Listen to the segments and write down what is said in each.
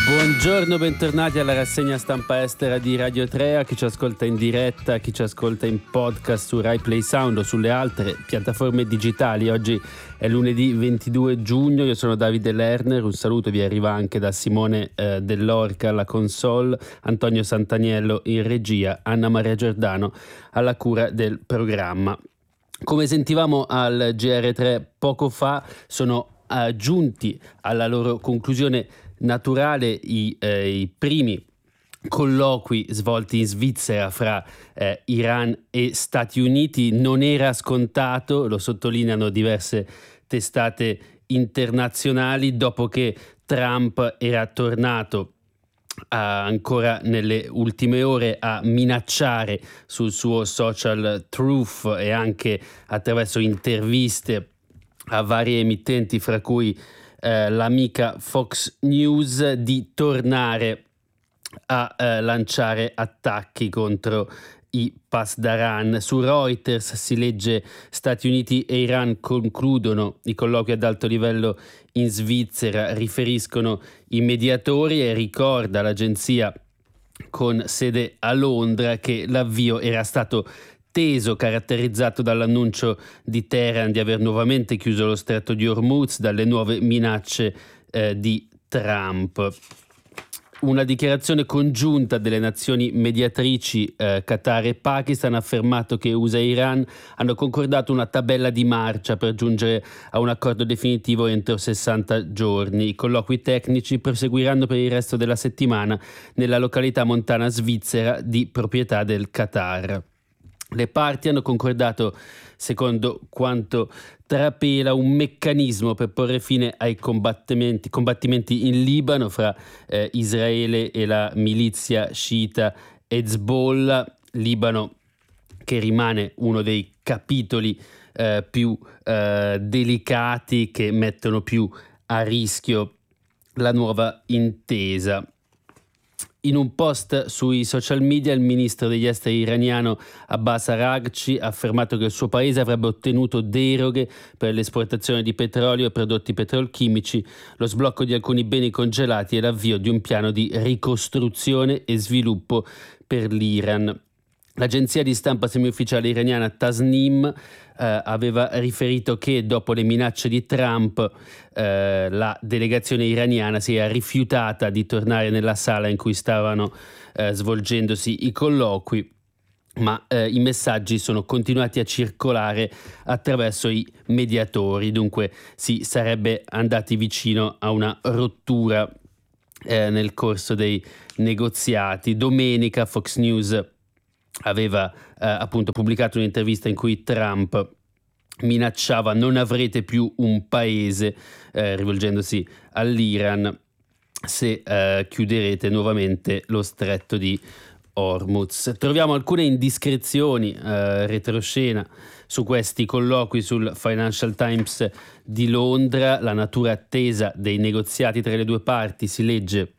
Buongiorno, bentornati alla rassegna stampa estera di Radio 3, a chi ci ascolta in diretta, a chi ci ascolta in podcast su Rai Play Sound o sulle altre piattaforme digitali. Oggi è lunedì 22 giugno, io sono Davide Lerner, un saluto vi arriva anche da Simone Dell'Orca alla console, Antonio Santaniello in regia, Anna Maria Giordano alla cura del programma. Come sentivamo al GR3 poco fa, sono giunti alla loro conclusione naturale i primi colloqui svolti in Svizzera fra Iran e Stati Uniti. Non era scontato, lo sottolineano diverse testate internazionali, dopo che Trump era tornato ancora nelle ultime ore a minacciare sul suo social Truth e anche attraverso interviste a varie emittenti, fra cui l'amica Fox News, di tornare a lanciare attacchi contro i Pasdaran. Su Reuters si legge: Stati Uniti e Iran concludono i colloqui ad alto livello in Svizzera, riferiscono i mediatori, e ricorda l'agenzia con sede a Londra che l'avvio era stato teso, caratterizzato dall'annuncio di Teheran di aver nuovamente chiuso lo stretto di Hormuz, dalle nuove minacce di Trump. Una dichiarazione congiunta delle nazioni mediatrici Qatar e Pakistan ha affermato che USA e Iran hanno concordato una tabella di marcia per giungere a un accordo definitivo entro 60 giorni. I colloqui tecnici proseguiranno per il resto della settimana nella località montana svizzera di proprietà del Qatar. Le parti hanno concordato, secondo quanto trapela, un meccanismo per porre fine ai combattimenti in Libano fra Israele e la milizia sciita Hezbollah. Libano che rimane uno dei capitoli più delicati, che mettono più a rischio la nuova intesa. In un post sui social media, il ministro degli esteri iraniano Abbas Araghchi ha affermato che il suo paese avrebbe ottenuto deroghe per l'esportazione di petrolio e prodotti petrolchimici, lo sblocco di alcuni beni congelati e l'avvio di un piano di ricostruzione e sviluppo per l'Iran. L'agenzia di stampa semiufficiale iraniana Tasnim aveva riferito che dopo le minacce di Trump la delegazione iraniana si è rifiutata di tornare nella sala in cui stavano svolgendosi i colloqui, ma i messaggi sono continuati a circolare attraverso i mediatori. Dunque si sarebbe andati vicino a una rottura nel corso dei negoziati. Domenica Fox News aveva appunto pubblicato un'intervista in cui Trump minacciava: non avrete più un paese, rivolgendosi all'Iran, se chiuderete nuovamente lo stretto di Hormuz. Troviamo alcune indiscrezioni retroscena su questi colloqui sul Financial Times di Londra. La natura attesa dei negoziati tra le due parti, si legge,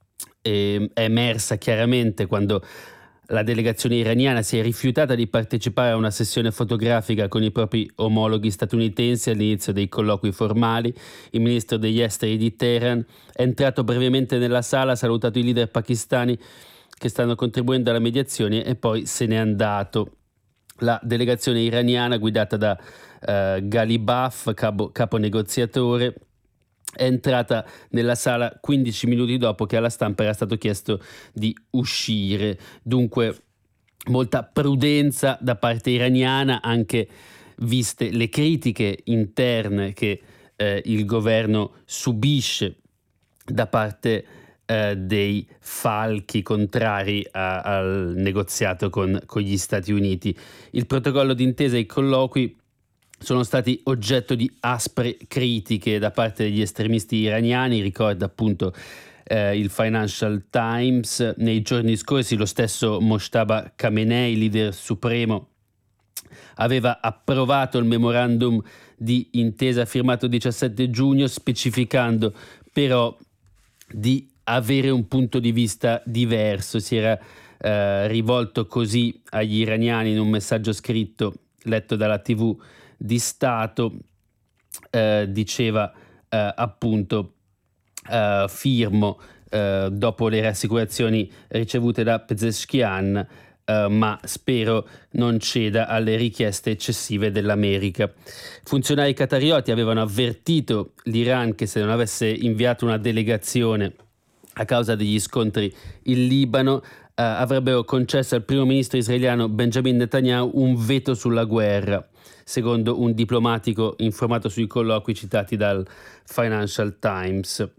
è emersa chiaramente quando la delegazione iraniana si è rifiutata di partecipare a una sessione fotografica con i propri omologhi statunitensi all'inizio dei colloqui formali. Il ministro degli esteri di Teheran è entrato brevemente nella sala, ha salutato i leader pakistani che stanno contribuendo alla mediazione e poi se n'è andato. La delegazione iraniana, guidata da Ghalibaf, capo negoziatore, è entrata nella sala 15 minuti dopo che alla stampa era stato chiesto di uscire. Dunque molta prudenza da parte iraniana, anche viste le critiche interne che il governo subisce da parte dei falchi contrari al negoziato con gli Stati Uniti. Il protocollo d'intesa e i colloqui sono stati oggetto di aspre critiche da parte degli estremisti iraniani, ricorda appunto il Financial Times. Nei giorni scorsi lo stesso Mojtaba Khamenei, leader supremo, aveva approvato il memorandum di intesa firmato il 17 giugno, specificando però di avere un punto di vista diverso. Si era rivolto così agli iraniani in un messaggio scritto letto dalla TV di Stato. Diceva appunto firmo dopo le rassicurazioni ricevute da Pezeshkian, ma spero non ceda alle richieste eccessive dell'America. Funzionari qatarioti avevano avvertito l'Iran che se non avesse inviato una delegazione a causa degli scontri in Libano, avrebbero concesso al primo ministro israeliano Benjamin Netanyahu un veto sulla guerra, secondo un diplomatico informato sui colloqui citati dal Financial Times.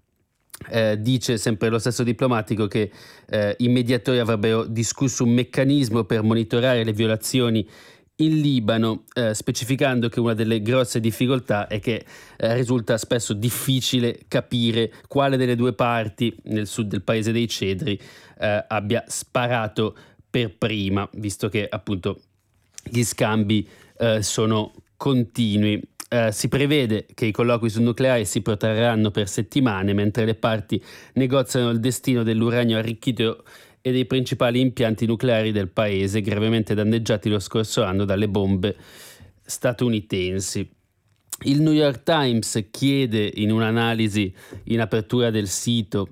Dice sempre lo stesso diplomatico che i mediatori avrebbero discusso un meccanismo per monitorare le violazioni in Libano, specificando che una delle grosse difficoltà è che risulta spesso difficile capire quale delle due parti nel sud del paese dei cedri abbia sparato per prima, visto che appunto gli scambi sono continui. Si prevede che i colloqui sul nucleare si protrarranno per settimane mentre le parti negoziano il destino dell'uranio arricchito e dei principali impianti nucleari del paese, gravemente danneggiati lo scorso anno dalle bombe statunitensi. Il New York Times chiede in un'analisi in apertura del sito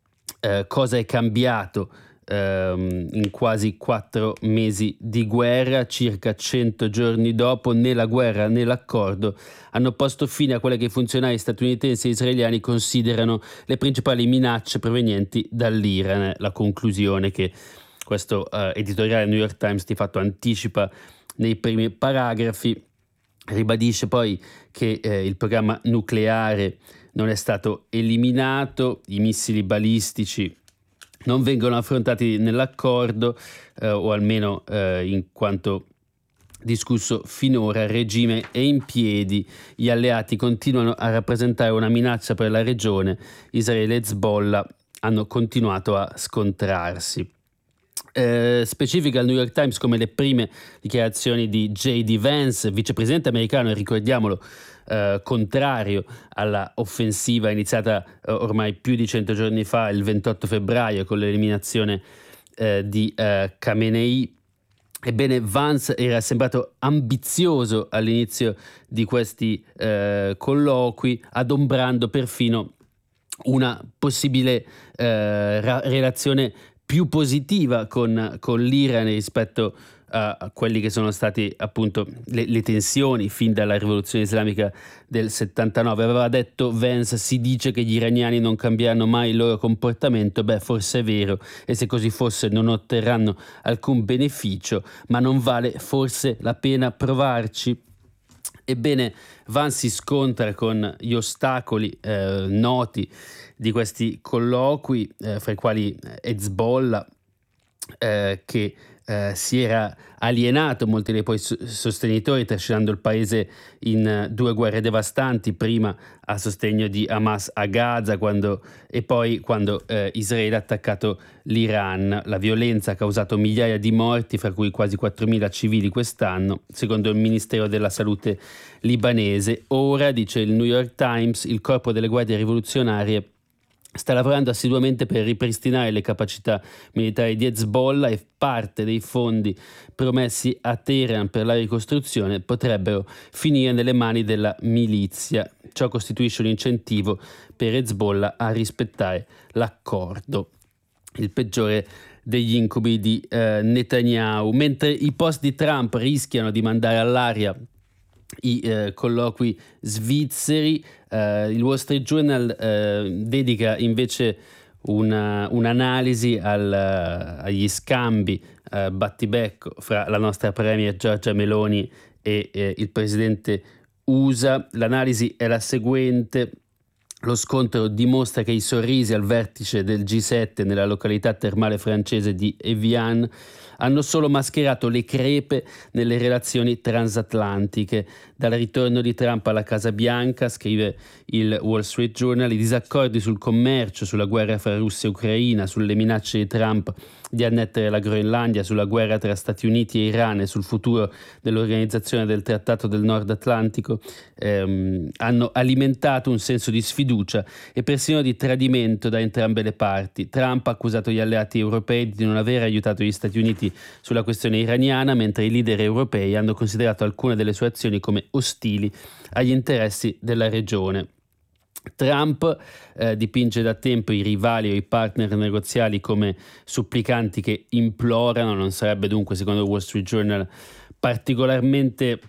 cosa è cambiato in quasi 4 mesi di guerra. Circa 100 giorni dopo, né la guerra né l'accordo hanno posto fine a quelle che i funzionari statunitensi e israeliani considerano le principali minacce provenienti dall'Iran. La conclusione che questo editoriale New York Times di fatto anticipa nei primi paragrafi ribadisce poi che il programma nucleare non è stato eliminato, i missili balistici non vengono affrontati nell'accordo, o almeno in quanto discusso finora. Il regime è in piedi, gli alleati continuano a rappresentare una minaccia per la regione, Israele e Hezbollah hanno continuato a scontrarsi. Specifica il New York Times come le prime dichiarazioni di J.D. Vance, vicepresidente americano, e ricordiamolo, contrario alla offensiva iniziata ormai più di 100 giorni fa, il 28 febbraio, con l'eliminazione di Khamenei. Ebbene, Vance era sembrato ambizioso all'inizio di questi colloqui, adombrando perfino una possibile relazione più positiva con l'Iran rispetto a quelli che sono stati appunto le tensioni fin dalla rivoluzione islamica del 79. Aveva detto Vance: si dice che gli iraniani non cambieranno mai il loro comportamento. Beh, forse è vero, e se così fosse non otterranno alcun beneficio, ma non vale forse la pena provarci? Ebbene, Vance si scontra con gli ostacoli noti di questi colloqui, fra i quali Hezbollah, che si era alienato molti dei poi sostenitori, trascinando il paese in 2 guerre devastanti, prima a sostegno di Hamas a Gaza e poi quando Israele ha attaccato l'Iran. La violenza ha causato migliaia di morti, fra cui quasi 4.000 civili quest'anno, secondo il Ministero della Salute libanese. Ora, dice il New York Times, il corpo delle guardie rivoluzionarie sta lavorando assiduamente per ripristinare le capacità militari di Hezbollah, e parte dei fondi promessi a Teheran per la ricostruzione potrebbero finire nelle mani della milizia. Ciò costituisce un incentivo per Hezbollah a rispettare l'accordo. Il peggiore degli incubi di Netanyahu. Mentre i post di Trump rischiano di mandare all'aria i colloqui svizzeri, il Wall Street Journal dedica invece un'analisi agli scambi battibecco fra la nostra premier Giorgia Meloni e il presidente USA. L'analisi è la seguente: lo scontro dimostra che i sorrisi al vertice del G7 nella località termale francese di Evian hanno solo mascherato le crepe nelle relazioni transatlantiche. Dal ritorno di Trump alla Casa Bianca, scrive il Wall Street Journal, i disaccordi sul commercio, sulla guerra fra Russia e Ucraina, sulle minacce di Trump di annettere la Groenlandia, sulla guerra tra Stati Uniti e Iran e sul futuro dell'organizzazione del Trattato del Nord Atlantico hanno alimentato un senso di sfiducia e persino di tradimento da entrambe le parti. Trump ha accusato gli alleati europei di non aver aiutato gli Stati Uniti sulla questione iraniana, mentre i leader europei hanno considerato alcune delle sue azioni come ostili agli interessi della regione. Trump dipinge da tempo i rivali o i partner negoziali come supplicanti che implorano. Non sarebbe dunque, secondo Wall Street Journal, particolarmente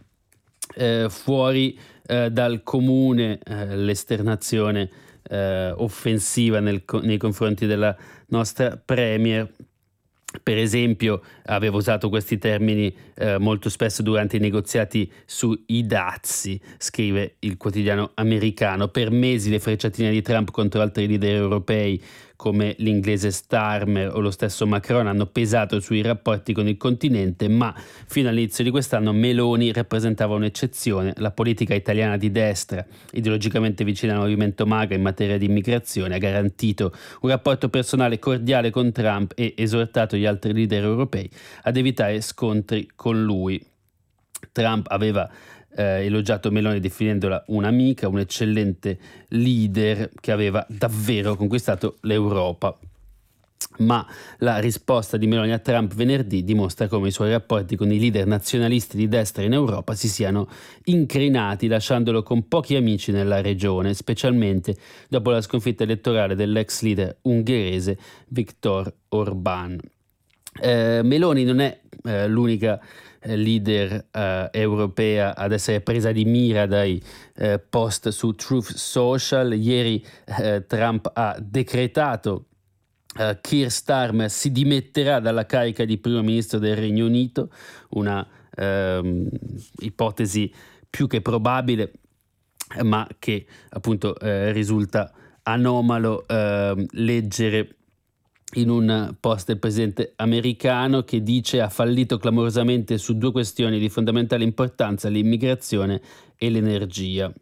fuori dal comune l'esternazione offensiva nei confronti della nostra premier. Per esempio, aveva usato questi termini molto spesso durante i negoziati sui dazi, scrive il quotidiano americano. Per mesi le frecciatine di Trump contro altri leader europei come l'inglese Starmer o lo stesso Macron hanno pesato sui rapporti con il continente, ma fino all'inizio di quest'anno Meloni rappresentava un'eccezione. La politica italiana di destra, ideologicamente vicina al movimento MAGA in materia di immigrazione, ha garantito un rapporto personale cordiale con Trump e esortato gli altri leader europei ad evitare scontri con lui. Trump aveva elogiato Meloni definendola un'amica, un eccellente leader che aveva davvero conquistato l'Europa. Ma la risposta di Meloni a Trump venerdì dimostra come i suoi rapporti con i leader nazionalisti di destra in Europa si siano incrinati, lasciandolo con pochi amici nella regione, specialmente dopo la sconfitta elettorale dell'ex leader ungherese Viktor Orbán. Meloni non è l'unica leader europea ad essere presa di mira dai post su Truth Social. Ieri Trump ha decretato Keir Starmer si dimetterà dalla carica di primo ministro del Regno Unito, una ipotesi più che probabile, ma che appunto risulta anomalo leggere in un post del presidente americano che dice ha fallito clamorosamente su due questioni di fondamentale importanza: l'immigrazione e l'energia.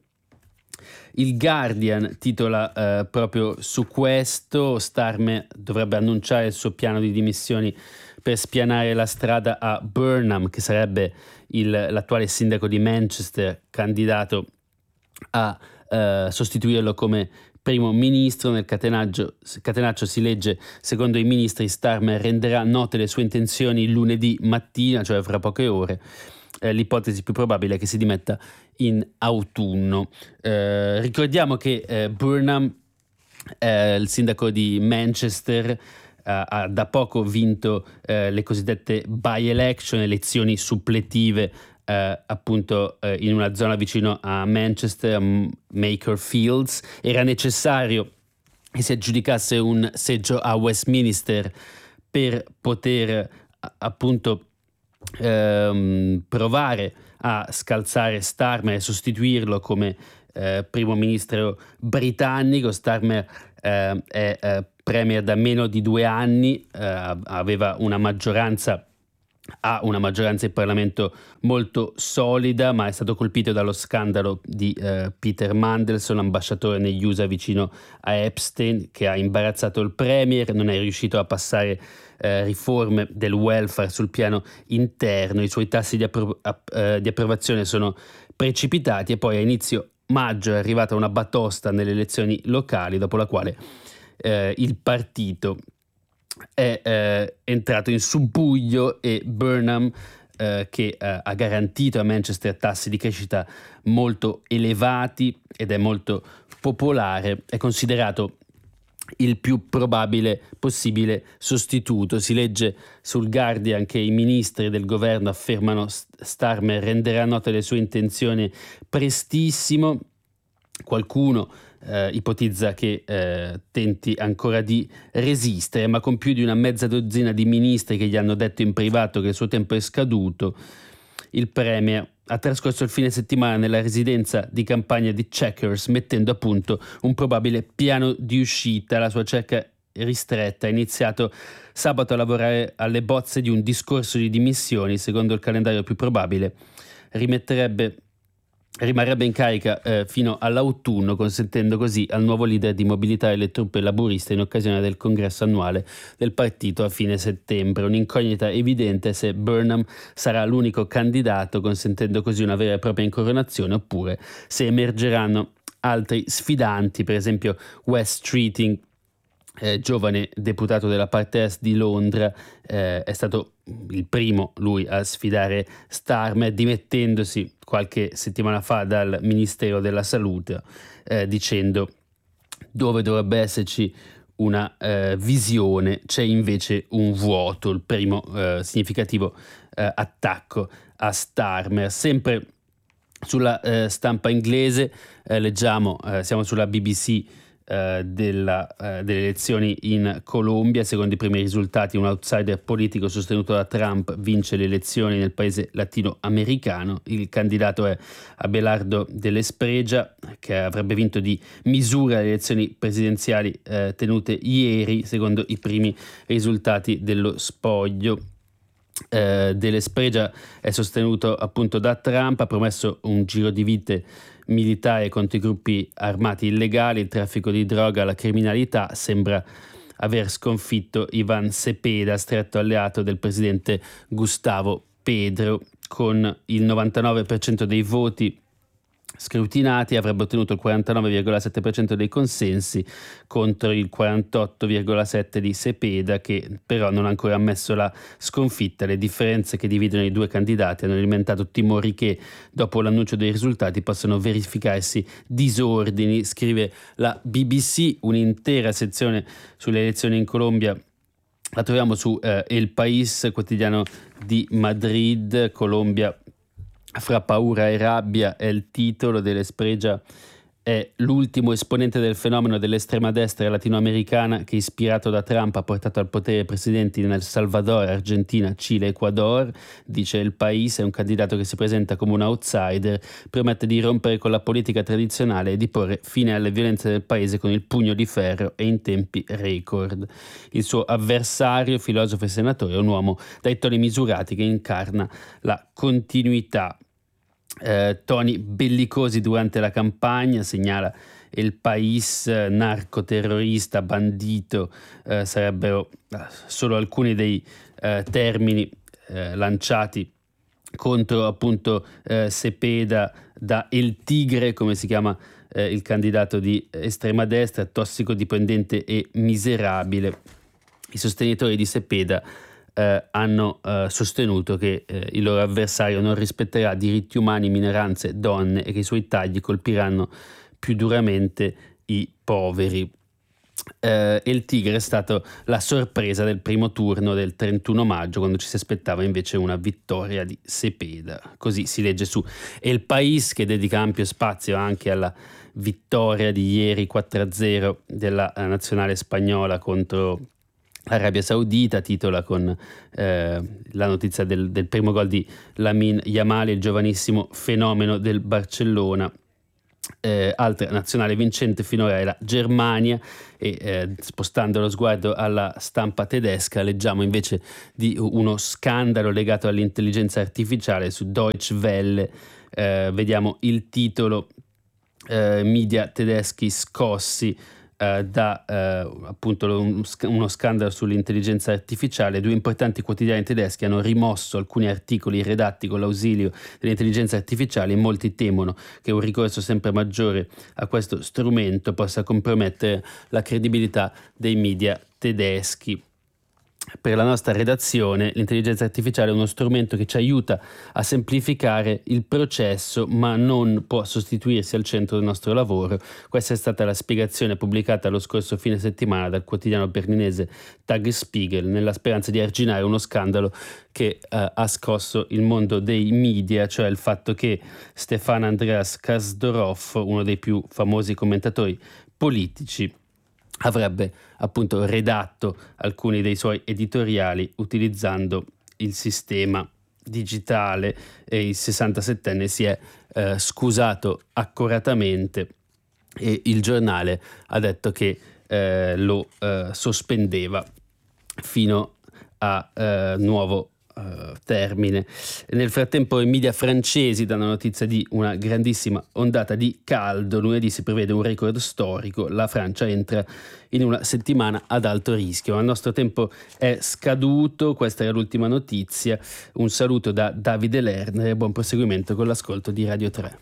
Il Guardian titola proprio su questo: Starmer dovrebbe annunciare il suo piano di dimissioni per spianare la strada a Burnham, che sarebbe l'attuale sindaco di Manchester, candidato a sostituirlo come primo ministro. Nel catenaccio si legge: secondo i ministri Starmer renderà note le sue intenzioni lunedì mattina, cioè fra poche ore. L'ipotesi più probabile è che si dimetta in autunno. Ricordiamo che Burnham, il sindaco di Manchester, ha da poco vinto le cosiddette by-election, elezioni suppletive appunto in una zona vicino a Manchester, Makerfields. Era necessario che si aggiudicasse un seggio a Westminster per poter appunto provare a scalzare Starmer e sostituirlo come primo ministro britannico. Starmer è premier da meno di 2 anni, aveva una maggioranza in Parlamento molto solida, ma è stato colpito dallo scandalo di Peter Mandelson, ambasciatore negli USA vicino a Epstein, che ha imbarazzato il premier. Non è riuscito a passare riforme del welfare sul piano interno. I suoi tassi di approvazione sono precipitati, e poi a inizio maggio è arrivata una batosta nelle elezioni locali, dopo la quale il partito è entrato in subbuglio, e Burnham, che ha garantito a Manchester tassi di crescita molto elevati ed è molto popolare, è considerato il più probabile possibile sostituto. Si legge sul Guardian che i ministri del governo affermano Starmer renderà note le sue intenzioni prestissimo. Qualcuno ipotizza che tenti ancora di resistere, ma con più di una mezza dozzina di ministri che gli hanno detto in privato che il suo tempo è scaduto, il premier ha trascorso il fine settimana nella residenza di campagna di Chequers, mettendo a punto un probabile piano di uscita. La sua cerca ristretta ha iniziato sabato a lavorare alle bozze di un discorso di dimissioni. Secondo il calendario più probabile rimarrebbe in carica fino all'autunno, consentendo così al nuovo leader di mobilitare le truppe laburiste in occasione del congresso annuale del partito a fine settembre. Un'incognita evidente se Burnham sarà l'unico candidato, consentendo così una vera e propria incoronazione, oppure se emergeranno altri sfidanti, per esempio Wes Streeting, giovane deputato della parte est di Londra. È stato il primo lui a sfidare Starmer, dimettendosi qualche settimana fa dal Ministero della Salute, dicendo dove dovrebbe esserci una visione, c'è invece un vuoto. Il primo significativo attacco a Starmer. Sempre sulla stampa inglese leggiamo, siamo sulla BBC, delle elezioni in Colombia. Secondo i primi risultati, un outsider politico sostenuto da Trump vince le elezioni nel paese latinoamericano. Il candidato è Abelardo de L'esprella, che avrebbe vinto di misura le elezioni presidenziali tenute ieri, secondo i primi risultati dello spoglio. De L'esprella è sostenuto appunto da Trump, ha promesso un giro di vite militare contro i gruppi armati illegali, il traffico di droga, la criminalità. Sembra aver sconfitto Iván Cepeda, stretto alleato del presidente Gustavo Petro. Con il 99% dei voti scrutinati avrebbe ottenuto il 49,7% dei consensi contro il 48,7% di Cepeda, che però non ha ancora ammesso la sconfitta. Le differenze che dividono i due candidati hanno alimentato timori che dopo l'annuncio dei risultati possano verificarsi disordini, scrive la BBC. Un'intera sezione sulle elezioni in Colombia la troviamo su El País, quotidiano di Madrid. Colombia fra paura e rabbia è il titolo. De L'esprella è l'ultimo esponente del fenomeno dell'estrema destra latinoamericana che, ispirato da Trump, ha portato al potere presidenti in El Salvador, Argentina, Cile e Ecuador. Dice Il País, è un candidato che si presenta come un outsider, promette di rompere con la politica tradizionale e di porre fine alle violenze del paese con il pugno di ferro e in tempi record. Il suo avversario, filosofo e senatore, è un uomo dai toni misurati che incarna la continuità. Toni bellicosi durante la campagna, segnala El País. Narcoterrorista, bandito, sarebbero solo alcuni dei termini lanciati contro appunto Cepeda da El Tigre, come si chiama il candidato di estrema destra, tossicodipendente e miserabile. I sostenitori di Cepeda hanno sostenuto che il loro avversario non rispetterà diritti umani, minoranze, donne e che i suoi tagli colpiranno più duramente i poveri. Il Tigre è stato la sorpresa del primo turno del 31 maggio, quando ci si aspettava invece una vittoria di Cepeda. Così si legge su El País, che dedica ampio spazio anche alla vittoria di ieri 4-0 della nazionale spagnola contro Arabia Saudita. Titola con la notizia del primo gol di Lamine Yamal, il giovanissimo fenomeno del Barcellona. Altra nazionale vincente finora è la Germania, e spostando lo sguardo alla stampa tedesca leggiamo invece di uno scandalo legato all'intelligenza artificiale su Deutsche Welle. Vediamo il titolo: media tedeschi scossi da appunto uno scandalo sull'intelligenza artificiale. Due importanti quotidiani tedeschi hanno rimosso alcuni articoli redatti con l'ausilio dell'intelligenza artificiale, e molti temono che un ricorso sempre maggiore a questo strumento possa compromettere la credibilità dei media tedeschi. Per la nostra redazione, l'intelligenza artificiale è uno strumento che ci aiuta a semplificare il processo, ma non può sostituirsi al centro del nostro lavoro. Questa è stata la spiegazione pubblicata lo scorso fine settimana dal quotidiano berlinese Tagesspiegel, nella speranza di arginare uno scandalo che ha scosso il mondo dei media, cioè il fatto che Stefan Andreas Kasdorov, uno dei più famosi commentatori politici, avrebbe appunto redatto alcuni dei suoi editoriali utilizzando il sistema digitale, e il 67enne si è scusato accuratamente, e il giornale ha detto che lo sospendeva fino a nuovo termine. Nel frattempo i media francesi danno notizia di una grandissima ondata di caldo. Lunedì si prevede un record storico, la Francia entra in una settimana ad alto rischio. Ma il nostro tempo è scaduto, questa era l'ultima notizia. Un saluto da Davide Lerner e buon proseguimento con l'ascolto di Radio 3.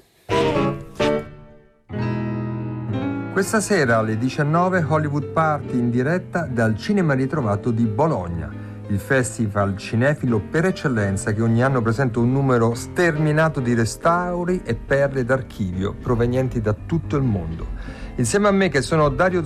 Questa sera alle 19 Hollywood Party in diretta dal Cinema Ritrovato di Bologna, il festival cinefilo per eccellenza che ogni anno presenta un numero sterminato di restauri e perle d'archivio provenienti da tutto il mondo. Insieme a me, che sono Dario